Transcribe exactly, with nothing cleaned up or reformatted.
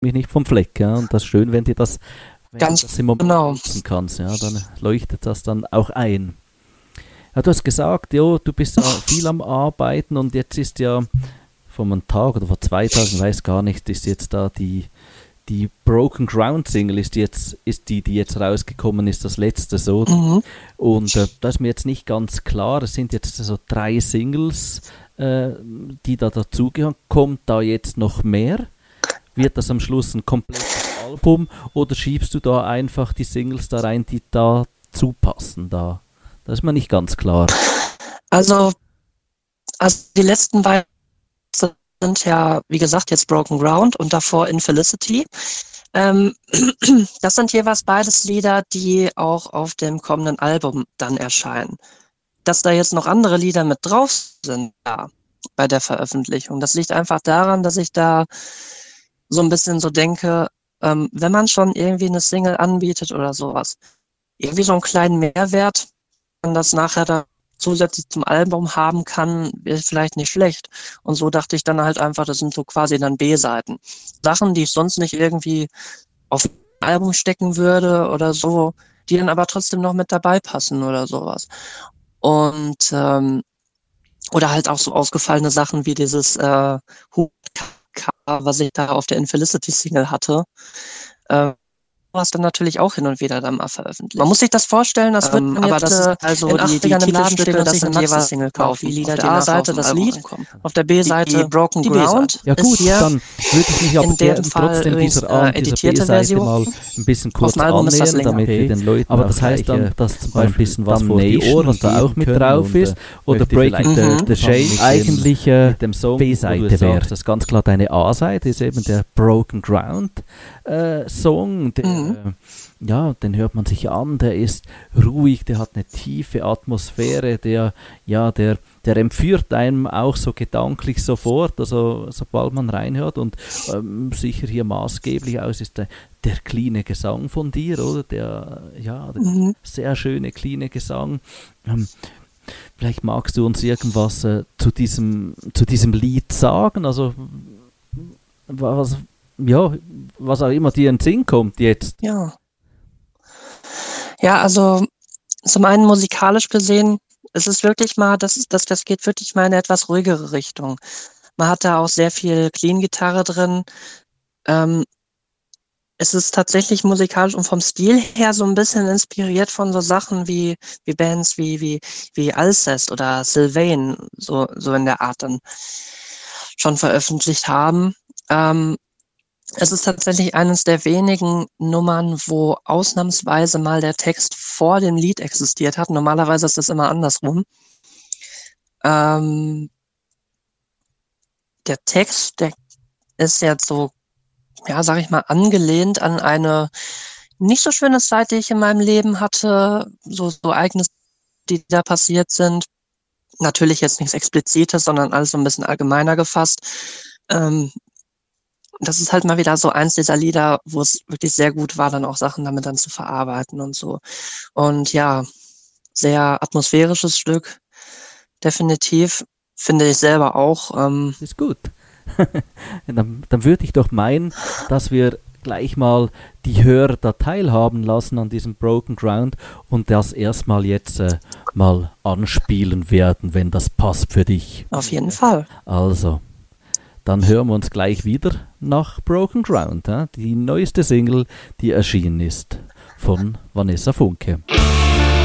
mich nicht vom Fleck. Ja? Und das ist schön, wenn dir das, wenn Ganz du das im Moment genau. nutzen kannst. Ja? Dann leuchtet das dann auch ein. Ja, du hast gesagt, jo, du bist ja viel am Arbeiten und jetzt ist ja vor einem Tag oder vor zwei Tagen, ich weiß gar nicht, ist jetzt da die, die Broken Ground Single, ist die, jetzt, ist die, die jetzt rausgekommen ist, das letzte so. Mhm. Und äh, da ist mir jetzt nicht ganz klar, es sind jetzt so drei Singles, äh, die da dazugehören. Kommt da jetzt noch mehr? Wird das am Schluss ein komplettes Album oder schiebst du da einfach die Singles da rein, die da zupassen? Da? Das ist mir nicht ganz klar. Also, also die letzten beiden sind ja, wie gesagt, jetzt Broken Ground und davor Infelicity. Ähm, das sind jeweils beides Lieder, die auch auf dem kommenden Album dann erscheinen. Dass da jetzt noch andere Lieder mit drauf sind, ja, bei der Veröffentlichung, das liegt einfach daran, dass ich da so ein bisschen so denke, ähm, wenn man schon irgendwie eine Single anbietet oder sowas, irgendwie so einen kleinen Mehrwert, man das nachher da zusätzlich zum Album haben kann, ist vielleicht nicht schlecht. Und so dachte ich dann halt einfach, das sind so quasi dann B-Seiten. Sachen, die ich sonst nicht irgendwie auf ein Album stecken würde oder so, die dann aber trotzdem noch mit dabei passen oder sowas. Und ähm, oder halt auch so ausgefallene Sachen wie dieses äh, Hut-Cover, was ich da auf der Infelicity-Single hatte. Äh, was dann natürlich auch hin und wieder dann mal veröffentlicht. Man muss sich das vorstellen, das wird Ähm, man aber jetzt das ist äh, also in die- achtzigern die im Laden stehen Titelstücke, und das sich sind eine jeweils Maxi-Single kaufen. die Lieder, Auf die der nachher A-Seite auf dem das Album Lied, ankommen. auf der B-Seite Die Broken die Ground B-Seite. Ja gut, Ist hier dann würde ich mich aber in dem gerne Fall trotzdem übrigens, dieser, äh, an, dieser editierte B-Seite Version. mal ein bisschen kurz Auf dem Album ist das annähern, länger. damit wir den Leuten Aber auch das heißt gleich, dann, äh, dass zum mal ein Beispiel bisschen was dann vor die Nation, Ohren was da geben auch mit können drauf und, ist, äh, oder möchte Breaking vielleicht, the, äh, the Shame mit dem- eigentlich äh, mit dem Song, B-Seite wo du wäre. sagst, Das ist ganz klar deine A-Seite, ist eben der Broken Ground äh, Song, der, Mhm. äh, ja, den hört man sich an, der ist ruhig, der hat eine tiefe Atmosphäre, der, ja, der, der entführt einem auch so gedanklich sofort, also sobald man reinhört und ähm, sicher hier maßgeblich aus ist der, der cleane Gesang von dir, oder? Der, ja, der Mhm. sehr schöne cleane Gesang. Ähm, vielleicht magst du uns irgendwas äh, zu diesem, zu diesem Lied sagen, also was, ja, was auch immer dir in den Sinn kommt jetzt. Ja. Ja, also zum einen musikalisch gesehen, es ist wirklich mal, das, ist- das, das geht wirklich mal in eine etwas ruhigere Richtung. Man hat da auch sehr viel Clean-Gitarre drin. Ähm, es ist tatsächlich musikalisch und vom Stil her so ein bisschen inspiriert von so Sachen wie, wie Bands wie, wie, wie Alcest oder Sylvain, so, so in der Art dann schon veröffentlicht haben. Ähm, Es ist tatsächlich eines der wenigen Nummern, wo ausnahmsweise mal der Text vor dem Lied existiert hat. Normalerweise ist das immer andersrum. Ähm, der Text, der ist jetzt so, ja, sag ich mal, angelehnt an eine nicht so schöne Zeit, die ich in meinem Leben hatte. So, so Ereignisse, die da passiert sind. Natürlich jetzt nichts Explizites, sondern alles so ein bisschen allgemeiner gefasst. Ähm, das ist halt mal wieder so eins dieser Lieder, wo es wirklich sehr gut war, dann auch Sachen damit dann zu verarbeiten und so. Und ja, sehr atmosphärisches Stück, definitiv, finde ich selber auch. Ähm, Ist gut. dann, dann würde ich doch meinen, dass wir gleich mal die Hörer da teilhaben lassen an diesem Broken Ground und das erstmal jetzt äh, mal anspielen werden, wenn das passt für dich. auf jeden Fall. Also, dann hören wir uns gleich wieder nach Broken Ground, äh, die neueste Single, die erschienen ist von Vanessa Funke.